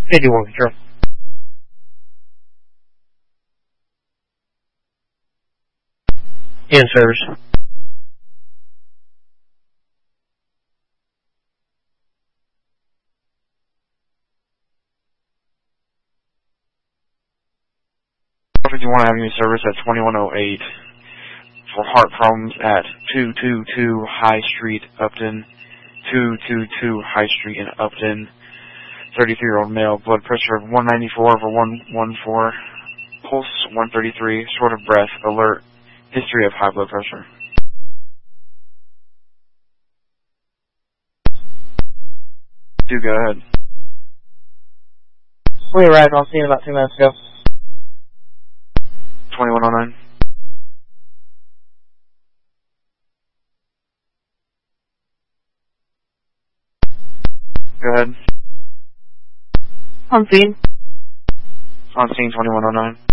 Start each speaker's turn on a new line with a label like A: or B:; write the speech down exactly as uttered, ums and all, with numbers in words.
A: fifty-one control. In service.
B: fifty-one Avenue service at twenty-one oh eight for heart problems at two two two High Street, Upton. two two two High Street in Upton. thirty-three-year-old male, blood pressure of one ninety-four over one fourteen, pulse one thirty-three, short of breath, alert, history of high blood pressure. Do go ahead.
C: We arrived on scene about two minutes ago.
B: twenty-one oh nine. Go ahead.
C: On scene.
B: On scene twenty-one oh nine.